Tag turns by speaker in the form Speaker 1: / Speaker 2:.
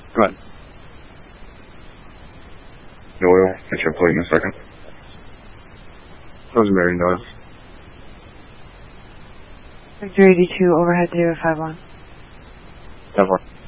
Speaker 1: Go ahead.
Speaker 2: Doyle, get your plate in a second. Rosemary Doyle.
Speaker 3: Victor 82, overhead 051.
Speaker 1: 10-4.